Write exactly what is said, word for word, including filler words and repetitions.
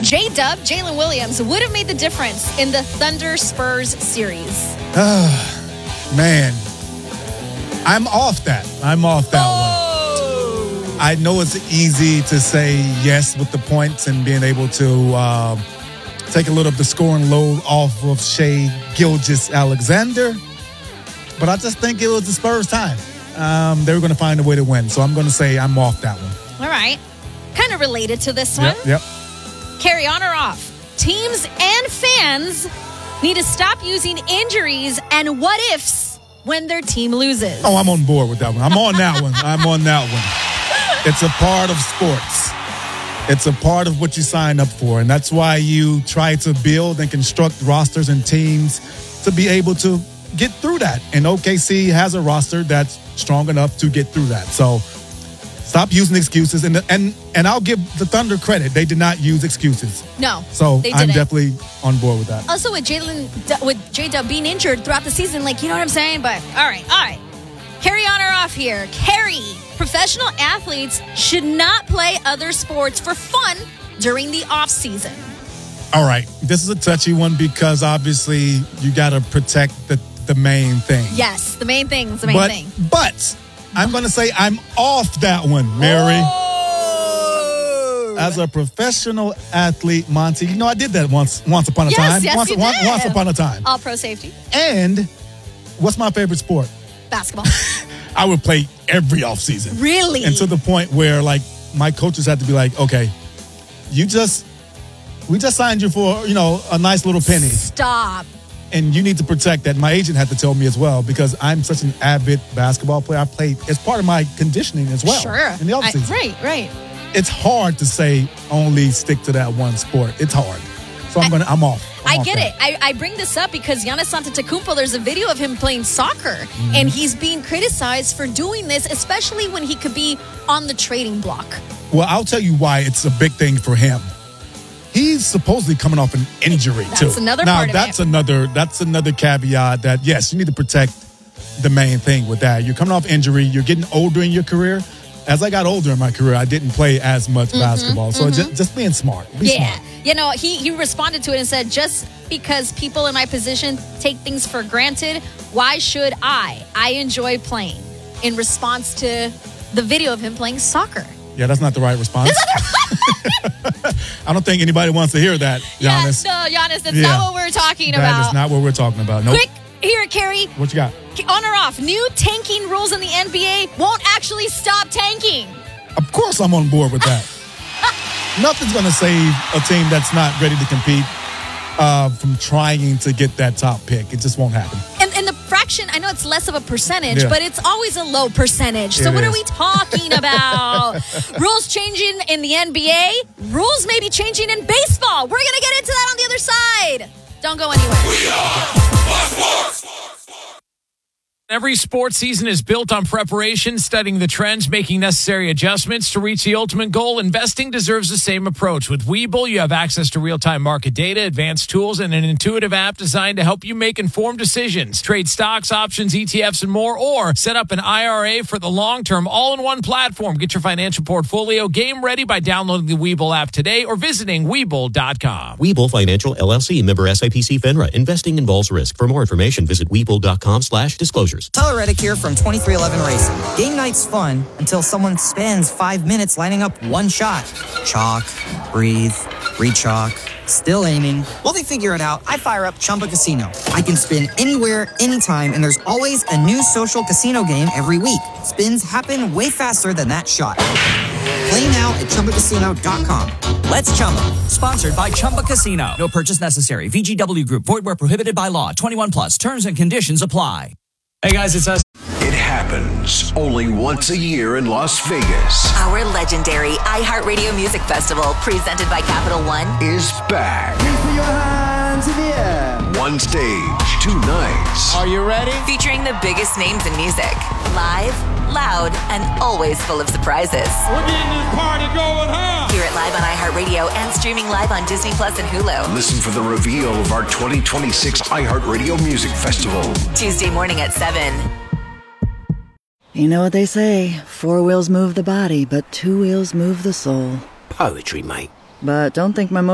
J-Dub, Jalen Williams, would have made the difference in the Thunder-Spurs series? Man, I'm off that. I'm off that oh. one. I know it's easy to say yes with the points and being able to uh, take a little of the scoring load off of Shai Gilgeous-Alexander, but I just think it was the Spurs' time. Um, they were going to find a way to win, so I'm going to say I'm off that one. All right. Kind of related to this one. Yep, yep. Carry on or off? Teams and fans need to stop using injuries and what-ifs when their team loses. Oh, I'm on board with that one. I'm on that one. I'm on that one. It's a part of sports. It's a part of what you sign up for, and that's why you try to build and construct rosters and teams to be able to get through that. And O K C has a roster that's strong enough to get through that. So stop using excuses. And and and I'll give the Thunder credit. They did not use excuses. No. So they I'm didn't. definitely on board with that. Also with Jalen, with J-Dub being injured throughout the season, like, you know what I'm saying? But all right, all right. Carry on or off here. Carry. Professional athletes should not play other sports for fun during the off season. All right. This is a touchy one because obviously you got to protect the, the main thing. Yes, the main thing is the main but, thing. But I'm going to say I'm off that one, Mary. Oh. As a professional athlete, Monty, you know, I did that once once upon a yes, time. Yes, once, you once, did. once upon a time. All pro safety. And what's my favorite sport? Basketball. I would play every offseason. Really? And to the point where, like, my coaches had to be like, okay, you just, we just signed you for, you know, a nice little penny. Stop. And you need to protect that. My agent had to tell me as well because I'm such an avid basketball player. I play, it's part of my conditioning as well. Sure. In the offseason. Right, right. It's hard to say only stick to that one sport. It's hard. So I'm going to, I'm off. I'm I off get that. it. I, I bring this up because Giannis Antetokounmpo, there's a video of him playing soccer, Mm-hmm. and he's being criticized for doing this, especially when he could be on the trading block. Well, I'll tell you why it's a big thing for him. He's supposedly coming off an injury That's too. another now, part of that's it. another that's another caveat that yes, you need to protect the main thing with that. You're coming off injury. You're getting older in your career. As I got older in my career, I didn't play as much mm-hmm, basketball. So mm-hmm. just, just being smart. Be yeah. smart. You know, he, he responded to it and said, just because people in my position take things for granted, why should I? I enjoy playing. In response to the video of him playing soccer. Yeah, that's not the right response. I don't think anybody wants to hear that, Giannis. Yes, no, Giannis, that's yeah. not what we're talking that about. That is not what we're talking about. Nope. Quick, here, Carrie. What you got? On or off, new tanking rules in the N B A won't actually stop tanking. Of course I'm on board with that. Nothing's going to save a team that's not ready to compete uh, from trying to get that top pick. It just won't happen. And, and the fraction, I know it's less of a percentage, yeah. but it's always a low percentage. So it what is. are we talking about? Rules changing in the N B A. Rules may be changing in baseball. We're going to get into that on the other side. Don't go anywhere. We are Sports. Every sports season is built on preparation, studying the trends, making necessary adjustments to reach the ultimate goal. Investing deserves the same approach. With Webull, you have access to real-time market data, advanced tools, and an intuitive app designed to help you make informed decisions. Trade stocks, options, E T Fs, and more, or set up an I R A for the long term, all in one platform. Get your financial portfolio game ready by downloading the Webull app today or visiting Webull dot com. Webull Financial, L L C, member S I P C FINRA. Investing involves risk. For more information, visit Webull.com slash disclosures. Tyler Reddick here from twenty-three eleven Racing. Game night's fun until someone spends five minutes lining up one shot. Chalk, breathe, re-chalk, still aiming. While they figure it out, I fire up Chumba Casino. I can spin anywhere, anytime, and there's always a new social casino game every week. Spins happen way faster than that shot. Play now at Chumba Casino dot com. Let's Chumba. Sponsored by Chumba Casino. No purchase necessary. V G W Group. Void where prohibited by law. twenty-one plus. Terms and conditions apply. Hey guys, it's us. It happens only once a year in Las Vegas. Our legendary iHeartRadio Music Festival, presented by Capital One, is back. Put your hands in the air. One stage, two nights. Are you ready? Featuring the biggest names in music. Live, loud, and always full of surprises. We're getting this party going, huh? Hear it live on iHeartRadio and streaming live on Disney Plus and Hulu. Listen for the reveal of our twenty twenty-six iHeartRadio Music Festival. Tuesday morning at seven. You know what they say, four wheels move the body, but two wheels move the soul. Poetry, mate. But don't think my